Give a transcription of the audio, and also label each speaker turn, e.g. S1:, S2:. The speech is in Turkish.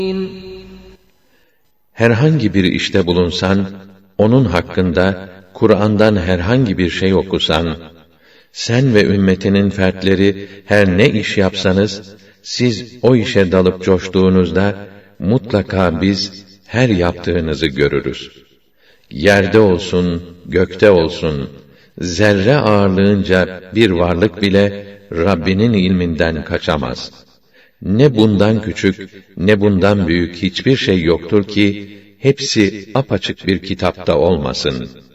S1: Herhangi bir işte bulunsan, onun hakkında Kur'an'dan herhangi bir şey okusan, sen ve ümmetinin fertleri her ne iş yapsanız, siz o işe dalıp coştuğunuzda, mutlaka biz her yaptığınızı görürüz. Yerde olsun, gökte olsun, zerre ağırlığınca bir varlık bile Rabbinin ilminden kaçamaz. Ne bundan küçük, ne bundan büyük hiçbir şey yoktur ki, hepsi apaçık bir kitapta olmasın.